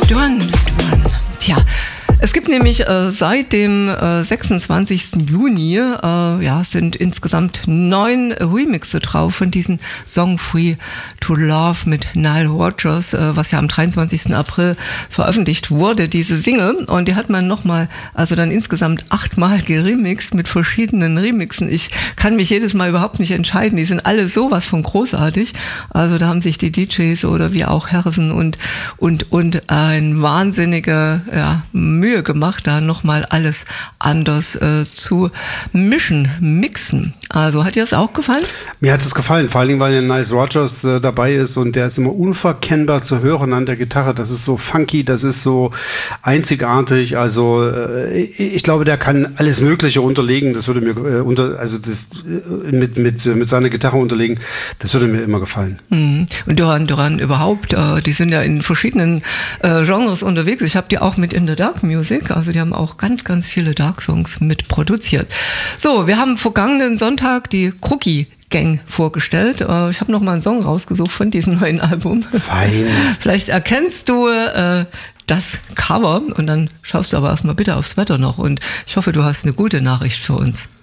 Duran. Tja, es gibt nämlich seit dem 26. Juni sind insgesamt 9 Remixe drauf von diesem Song Free to Love mit Nile Rodgers, was ja am 23. April veröffentlicht wurde, diese Single. Und die hat man nochmal, also dann insgesamt 8-mal geremixt mit verschiedenen Remixen. Ich kann mich jedes Mal überhaupt nicht entscheiden. Die sind alle sowas von großartig. Also da haben sich die DJs oder wie auch Harrison und ein wahnsinnige Mühe gemacht, da nochmal alles anders zu mixen. Also hat dir das auch gefallen? Mir hat es gefallen, vor allen Dingen, weil ja Nile Rodgers dabei ist und der ist immer unverkennbar zu hören an der Gitarre. Das ist so funky, das ist so einzigartig. Also ich glaube, der kann alles Mögliche unterlegen. Das würde mir mit seiner Gitarre unterlegen. Das würde mir immer gefallen. Und Duran überhaupt, die sind ja in verschiedenen Genres unterwegs. Ich habe die auch mit In the Dark Music, also die haben auch ganz, ganz viele Dark Songs mit produziert. So, wir haben vergangenen Sonntag die Crookie Gang vorgestellt. Ich habe noch mal einen Song rausgesucht von diesem neuen Album. Fein. Vielleicht erkennst du das Cover und dann schaust du aber erstmal bitte aufs Wetter noch und ich hoffe, du hast eine gute Nachricht für uns.